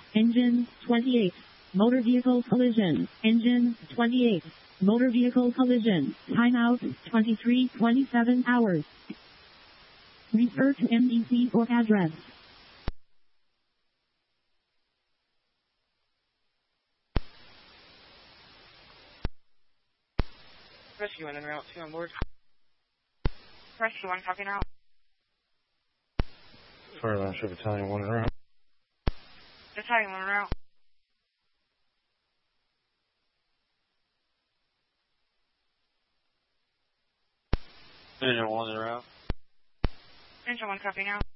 Engine 28. Motor vehicle collision. Engine 28. Motor vehicle collision. Timeout 23:27 hours. Refer to MDC for address. Rescue 1 en route 2 on board. Rescue 1, copy now. Fireline Ship Battalion 1 en route. Battalion 1 en route. Engine 1 en route. Engine 1, copy now.